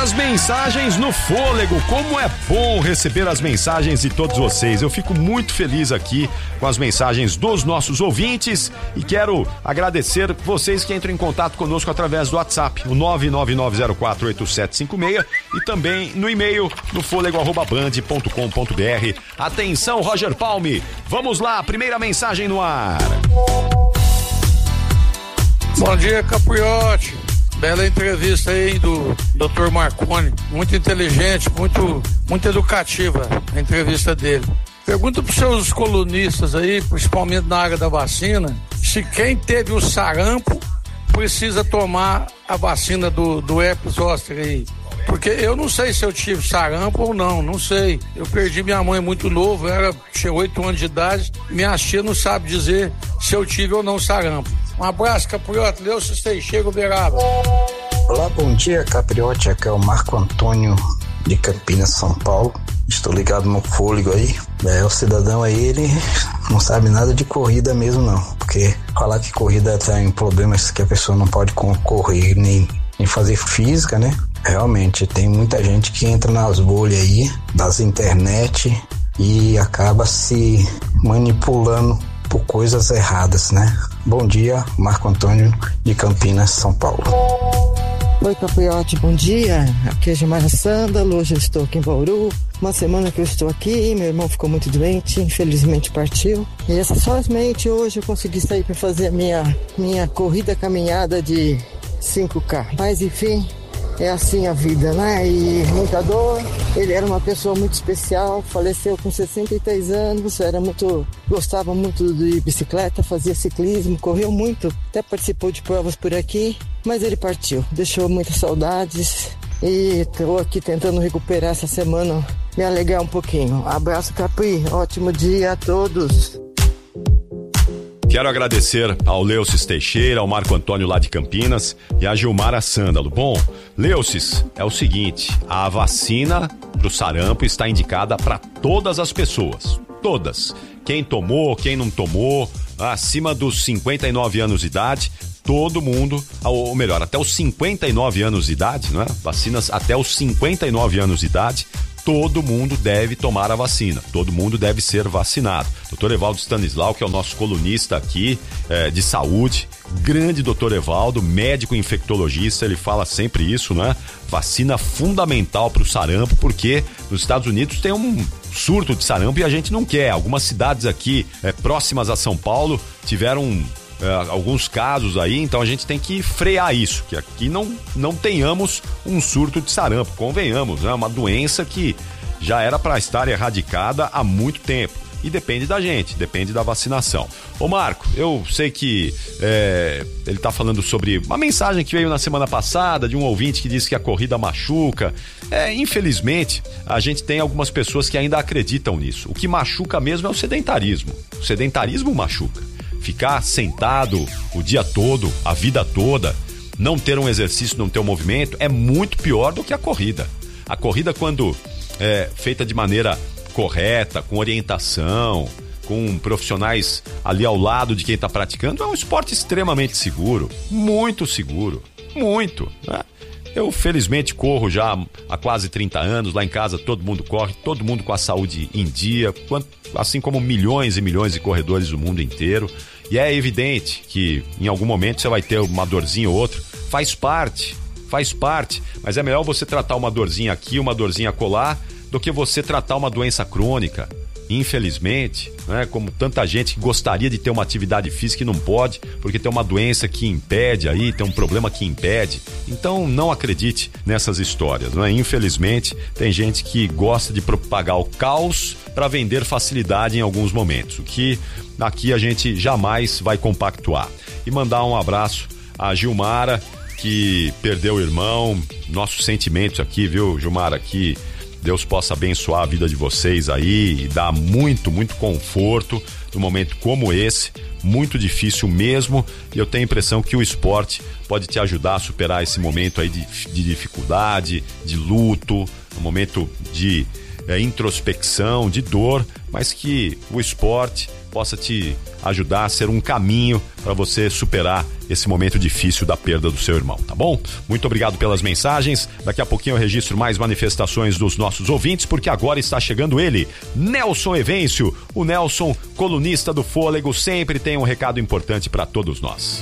as mensagens no fôlego. Como é bom receber as mensagens de todos vocês. Eu fico muito feliz aqui com as mensagens dos nossos ouvintes e quero agradecer vocês que entram em contato conosco através do WhatsApp, o 999048756 e também no e-mail no fôlego@band.com.br. Atenção, Roger Palme. Vamos lá, primeira mensagem no ar. Bom dia, Capriotti. Bela entrevista aí do Dr. Marconi. Muito inteligente, muito educativa a entrevista dele. Pergunta para os seus colunistas aí, principalmente na área da vacina, se quem teve o sarampo precisa tomar a vacina do herpes zoster aí. Porque eu não sei se eu tive sarampo ou não sei. Eu perdi minha mãe muito novo, tinha 8 anos de idade, minha tia não sabe dizer se eu tive ou não sarampo. Um abraço, Capriotti, Leucis Teixeira, Uberaba. Olá, bom dia, Capriotti, aqui é o Marco Antônio de Campinas, São Paulo. Estou ligado no fôlego aí. O cidadão aí, ele não sabe nada de corrida mesmo não, porque falar que corrida tem problemas que a pessoa não pode correr nem fazer física, né? Realmente, tem muita gente que entra nas bolhas aí, das internet e acaba se manipulando por coisas erradas, né? Bom dia, Marco Antônio de Campinas, São Paulo. Oi, Capriotti, bom dia. Aqui é Gilmara Sândalo, hoje eu estou aqui em Bauru. Uma semana que eu estou aqui, meu irmão ficou muito doente, infelizmente partiu. E somente hoje eu consegui sair para fazer a minha corrida caminhada de 5K. Mas enfim, é assim a vida, né? E muita dor. Ele era uma pessoa muito especial, faleceu com 63 anos, gostava muito de bicicleta, fazia ciclismo, correu muito, até participou de provas por aqui, mas ele partiu, deixou muitas saudades e estou aqui tentando recuperar essa semana, me alegrar um pouquinho. Abraço, Capri, ótimo dia a todos. Quero agradecer ao Leucis Teixeira, ao Marco Antônio lá de Campinas e a Gilmara Sândalo. Bom, Leucis, é o seguinte, a vacina pro sarampo está indicada para todas as pessoas, todas. Quem tomou, quem não tomou, acima dos 59 anos de idade, todo mundo, ou melhor, até os 59 anos de idade, não é? Vacinas até os 59 anos de idade, todo mundo deve tomar a vacina, todo mundo deve ser vacinado. Dr. Evaldo Stanislau, que é o nosso colunista aqui de saúde, grande Dr. Evaldo, médico infectologista, ele fala sempre isso, né? Vacina fundamental para o sarampo, porque nos Estados Unidos tem um surto de sarampo e a gente não quer. Algumas cidades aqui próximas a São Paulo tiveram alguns casos aí, então a gente tem que frear isso, que aqui não tenhamos um surto de sarampo, convenhamos, né? Uma doença que já era para estar erradicada há muito tempo e depende da gente, depende da vacinação. Ô Marco, eu sei que ele tá falando sobre uma mensagem que veio na semana passada de um ouvinte que disse que a corrida machuca. Infelizmente, a gente tem algumas pessoas que ainda acreditam nisso. O que machuca mesmo é o sedentarismo. O sedentarismo machuca. Ficar sentado o dia todo, a vida toda, não ter um exercício, não ter um movimento, é muito pior do que a corrida. A corrida, quando é feita de maneira correta, com orientação, com profissionais ali ao lado de quem está praticando, é um esporte extremamente seguro, muito, né? Eu felizmente corro já há quase 30 anos, lá em casa todo mundo corre, todo mundo com a saúde em dia, assim como milhões e milhões de corredores do mundo inteiro. E é evidente que em algum momento você vai ter uma dorzinha ou outra, faz parte, mas é melhor você tratar uma dorzinha aqui, uma dorzinha acolá, do que você tratar uma doença crônica. Infelizmente, né, como tanta gente que gostaria de ter uma atividade física e não pode, porque tem uma doença que impede aí, tem um problema que impede. Então não acredite nessas histórias, né? Infelizmente, tem gente que gosta de propagar o caos para vender facilidade em alguns momentos, o que aqui a gente jamais vai compactuar. E mandar um abraço a Gilmara, que perdeu o irmão, nossos sentimentos aqui, viu, Gilmara, que Deus possa abençoar a vida de vocês aí e dar muito, muito conforto num momento como esse, muito difícil mesmo, e eu tenho a impressão que o esporte pode te ajudar a superar esse momento aí de dificuldade, de luto, um momento de introspecção, de dor, mas que o esporte possa te ajudar a ser um caminho para você superar esse momento difícil da perda do seu irmão, tá bom? Muito obrigado pelas mensagens. Daqui a pouquinho eu registro mais manifestações dos nossos ouvintes, porque agora está chegando ele, Nelson Evêncio. O Nelson, colunista do Fôlego, sempre tem um recado importante para todos nós.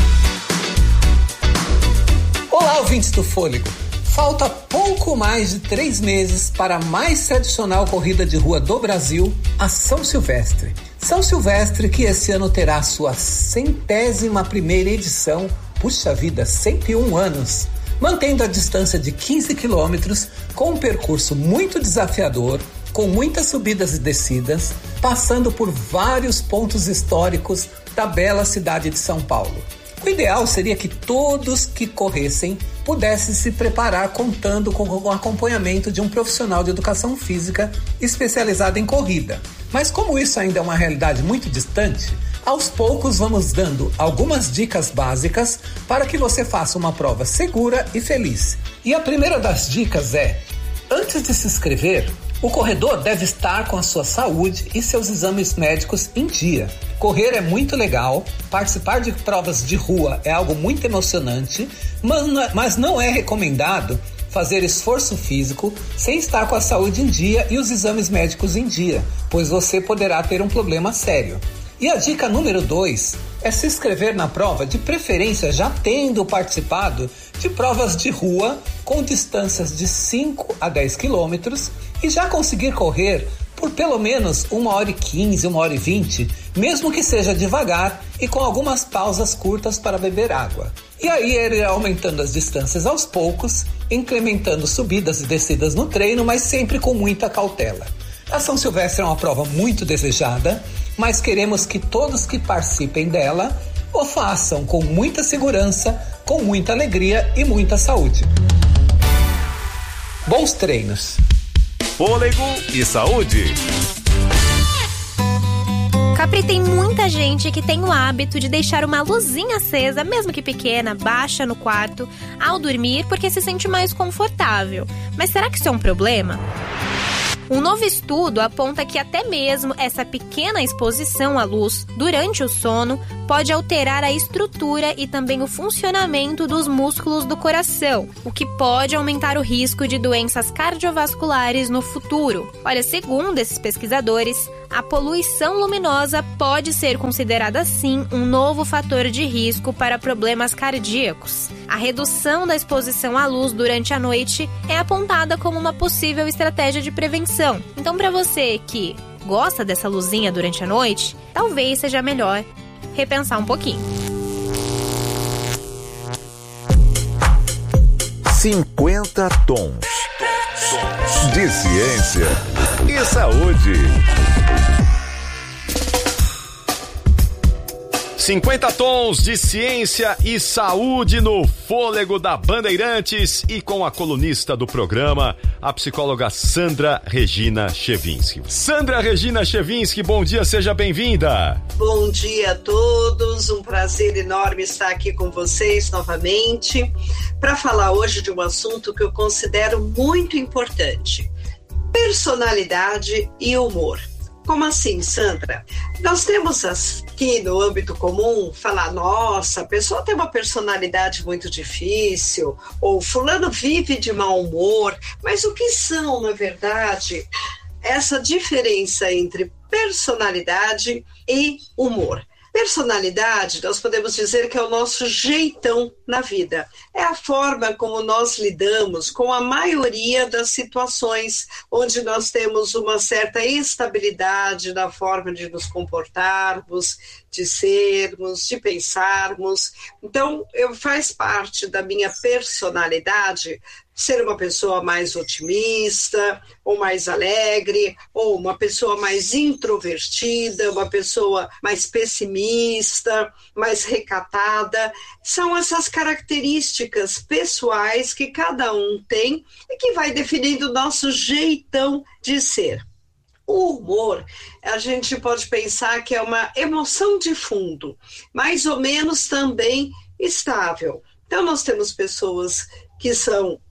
Olá, ouvintes do Fôlego. Falta pouco mais de 3 meses para a mais tradicional corrida de rua do Brasil, a São Silvestre. São Silvestre que esse ano terá sua 101ª edição, puxa vida, 101 anos, mantendo a distância de 15 quilômetros, com um percurso muito desafiador, com muitas subidas e descidas, passando por vários pontos históricos da bela cidade de São Paulo. O ideal seria que todos que corressem pudessem se preparar contando com o acompanhamento de um profissional de educação física especializado em corrida. Mas como isso ainda é uma realidade muito distante, aos poucos vamos dando algumas dicas básicas para que você faça uma prova segura e feliz. E a primeira das dicas é: antes de se inscrever, o corredor deve estar com a sua saúde e seus exames médicos em dia. Correr é muito legal, participar de provas de rua é algo muito emocionante, mas não é recomendado fazer esforço físico sem estar com a saúde em dia e os exames médicos em dia, pois você poderá ter um problema sério. E a dica número 2 é se inscrever na prova, de preferência já tendo participado de provas de rua com distâncias de 5 a 10 quilômetros e já conseguir correr por pelo menos 1h15, 1h20, mesmo que seja devagar e com algumas pausas curtas para beber água. E aí ele aumentando as distâncias aos poucos, incrementando subidas e descidas no treino, mas sempre com muita cautela. A São Silvestre é uma prova muito desejada, mas queremos que todos que participem dela o façam com muita segurança, com muita alegria e muita saúde. Bons treinos! Fôlego e saúde. Capri, tem muita gente que tem o hábito de deixar uma luzinha acesa, mesmo que pequena, baixa no quarto, ao dormir, porque se sente mais confortável. Mas será que isso é um problema? Um novo estudo aponta que até mesmo essa pequena exposição à luz durante o sono pode alterar a estrutura e também o funcionamento dos músculos do coração, o que pode aumentar o risco de doenças cardiovasculares no futuro. Olha, segundo esses pesquisadores, a poluição luminosa pode ser considerada sim um novo fator de risco para problemas cardíacos. A redução da exposição à luz durante a noite é apontada como uma possível estratégia de prevenção. Então, para você que gosta dessa luzinha durante a noite, talvez seja melhor repensar um pouquinho. 50 tons de ciência e saúde. 50 tons de ciência e saúde no Fôlego da Bandeirantes e com a colunista do programa, a psicóloga Sandra Regina Chevinski. Sandra Regina Chevinski, bom dia, seja bem-vinda. Bom dia a todos, um prazer enorme estar aqui com vocês novamente para falar hoje de um assunto que eu considero muito importante: personalidade e humor. Como assim, Sandra? Nós temos aqui no âmbito comum falar, nossa, a pessoa tem uma personalidade muito difícil, ou fulano vive de mau humor, mas o que são, na verdade, essa diferença entre personalidade e humor? Personalidade, nós podemos dizer que é o nosso jeitão na vida. É a forma como nós lidamos com a maioria das situações onde nós temos uma certa estabilidade na forma de nos comportarmos, de sermos, de pensarmos. Então, faz parte da minha personalidade ser uma pessoa mais otimista, ou mais alegre, ou uma pessoa mais introvertida, uma pessoa mais pessimista, mais recatada. São essas características pessoais que cada um tem e que vai definindo o nosso jeitão de ser. O humor, a gente pode pensar que é uma emoção de fundo, mais ou menos também estável. Então, nós temos pessoas que são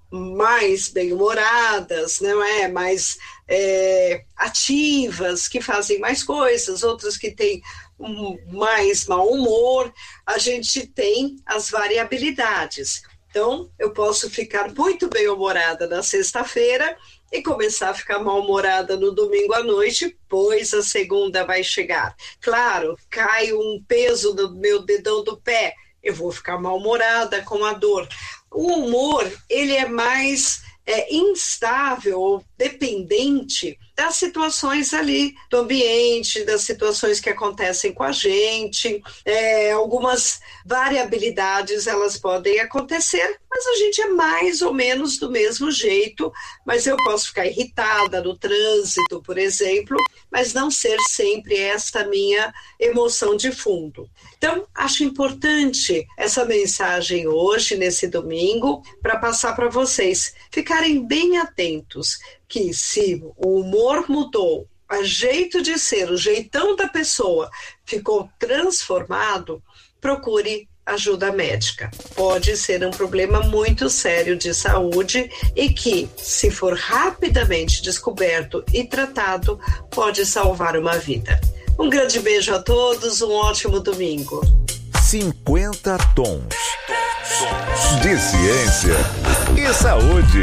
mais bem-humoradas, não é? Mais ativas, que fazem mais coisas, outras que têm mais mau humor. A gente tem as variabilidades. Então, eu posso ficar muito bem-humorada na sexta-feira e começar a ficar mal-humorada no domingo à noite, pois a segunda vai chegar. Claro, cai um peso no meu dedão do pé, eu vou ficar mal-humorada com a dor. O humor, ele é mais instável, dependente das situações ali do ambiente, das situações que acontecem com a gente. Algumas variabilidades elas podem acontecer, mas a gente é mais ou menos do mesmo jeito. Mas eu posso ficar irritada no trânsito, por exemplo, mas não ser sempre esta minha emoção de fundo. Então, acho importante essa mensagem hoje, nesse domingo, para passar para vocês ficarem bem atentos que se o humor mudou, o jeito de ser, o jeitão da pessoa ficou transformado, procure ajuda médica. Pode ser um problema muito sério de saúde e que, se for rapidamente descoberto e tratado, pode salvar uma vida. Um grande beijo a todos, um ótimo domingo. 50 tons de ciência e saúde.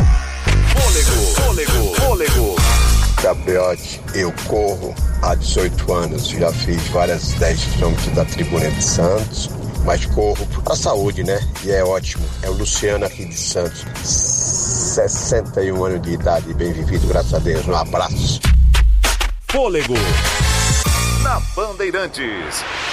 Fôlego. Capriotti, eu corro há 18 anos, já fiz várias 10 quilômetros da Tribuna de Santos, mas corro para a saúde, né? E é ótimo. É o Luciano aqui de Santos, 61 anos de idade, bem vivido, graças a Deus. Um abraço. Fôlego na Bandeirantes.